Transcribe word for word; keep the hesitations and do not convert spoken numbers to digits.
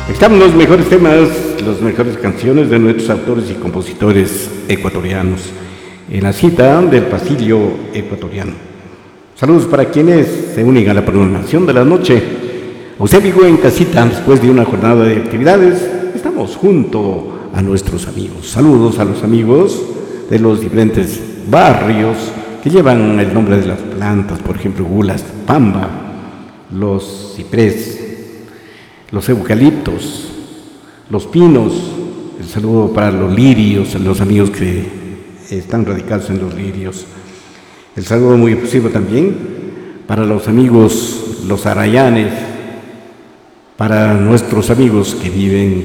Están los mejores temas, las mejores canciones de nuestros autores y compositores ecuatorianos en la cita del pasillo ecuatoriano. Saludos para quienes se unen a la programación de la noche. Usted vivo en casita después de una jornada de actividades. Estamos junto a nuestros amigos. Saludos a los amigos de los diferentes barrios que llevan el nombre de las plantas, por ejemplo, Gulas, Pamba, los ciprés, los eucaliptos, los pinos. El saludo para los lirios, los amigos que están radicados en los lirios. El saludo muy efusivo también para los amigos, los arayanes, para nuestros amigos que viven